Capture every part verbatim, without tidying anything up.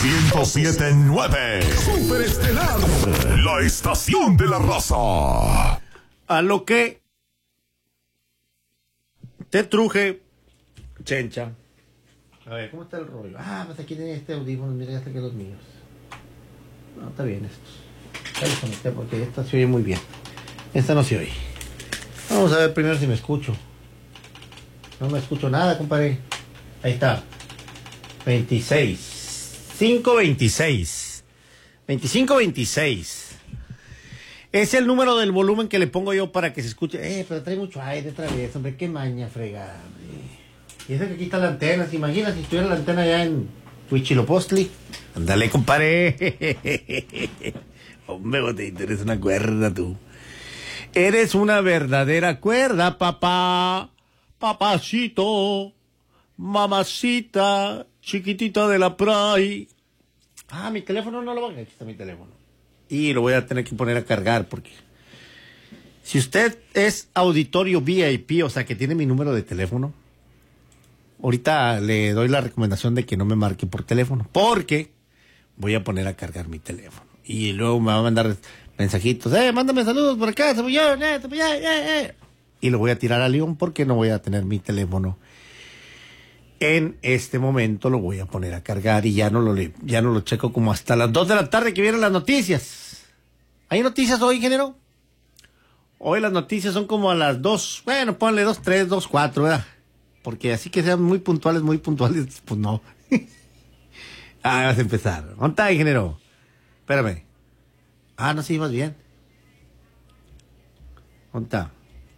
ciento siete punto nueve. Superestelar, la estación de la raza. A lo que te truje, Chencha. A ver, ¿cómo está el rollo? Ah, pues aquí tiene este audífono, mira, ya saqué los míos. No, está bien estos. Ya los conecté porque esta se oye muy bien. Esta no se oye. Vamos a ver primero si me escucho. No me escucho nada, compadre. Ahí está. veintiséis. cinco veintiséis. veinticinco veintiséis. Es el número del volumen que le pongo yo para que se escuche. Eh, pero trae mucho aire otra vez, hombre. Qué maña fregada, hombre. Y eso que aquí está la antena. ¿Se imagina si estuviera la antena allá en Huichilopostli? Ándale, compadre. Hombre, botellito, eres una cuerda tú. Eres una verdadera cuerda, papá. Papacito. Mamacita. Chiquitita de la Pray. Ah, mi teléfono no lo va a... Aquí está mi teléfono. Y lo voy a tener que poner a cargar porque... Si usted es auditorio V I P, o sea, que tiene mi número de teléfono, ahorita le doy la recomendación de que no me marque por teléfono, porque voy a poner a cargar mi teléfono. Y luego me va a mandar mensajitos, eh, mándame saludos por acá, Cebollón, eh, Cebollón, eh, eh. Y lo voy a tirar a León porque no voy a tener mi teléfono. En este momento lo voy a poner a cargar y ya no lo, ya no lo checo como hasta las dos de la tarde que vienen las noticias. ¿Hay noticias hoy, ingeniero? Hoy las noticias son como a las dos, bueno, ponle dos, tres, dos, cuatro, ¿verdad? Porque así que sean muy puntuales, muy puntuales, pues no. Ah, vas a empezar. ¿Dónde está, ingeniero? Espérame. Ah, no, sí, vas bien. ¿Dónde está?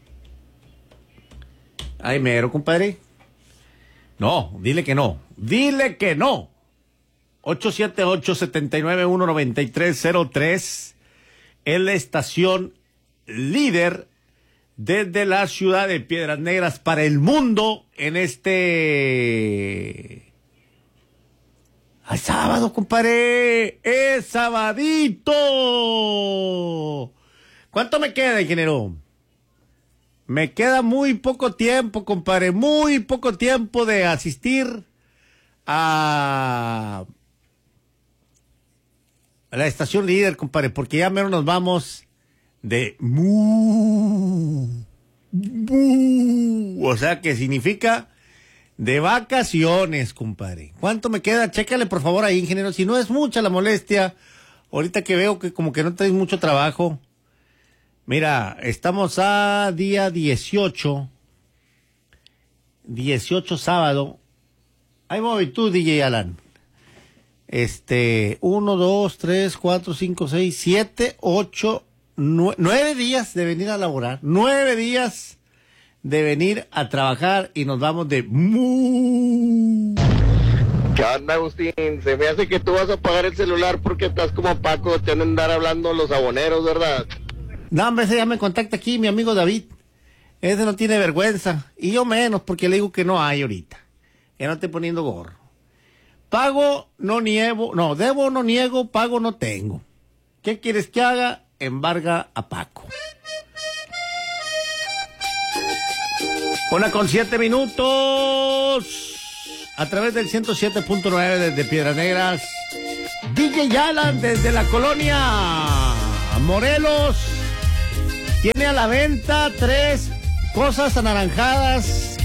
Ay, mero, compadre. No, dile que no. Dile que no. ocho siete ocho, siete nueve uno, nueve tres cero tres es la estación líder desde la ciudad de Piedras Negras para el mundo en este... ¡Ay, sábado, compadre! ¡Es sabadito! ¿Cuánto me queda, ingeniero? Me queda muy poco tiempo, compadre, muy poco tiempo de asistir a, a la estación líder, compadre, porque ya menos nos vamos de mu, mu, o sea que significa de vacaciones, compadre. ¿Cuánto me queda? Chécale por favor ahí, ingeniero, si no es mucha la molestia, ahorita que veo que como que no traes mucho trabajo. Mira, estamos a día dieciocho, dieciocho sábado. Ahí voy tú, D J Alan. Este, uno, dos, tres, cuatro, cinco, seis, siete, ocho, nueve, nueve días de venir a laborar. Nueve días de venir a trabajar y nos vamos de mu. ¿Qué onda, Agustín? Se me hace que tú vas a apagar el celular porque estás como Paco, te van a andar hablando los aboneros, ¿verdad? No, hombre, ese ya me contacta aquí mi amigo David. Ese no tiene vergüenza. Y yo menos, porque le digo que no hay ahorita. Que no estoy poniendo gorro. Pago, no niego. No, debo, no niego. Pago, no tengo. ¿Qué quieres que haga? Embarga a Paco. Una con siete minutos. A través del ciento siete punto nueve desde Piedras Negras. D J Alan desde la colonia Morelos. Tiene a la venta tres cosas anaranjadas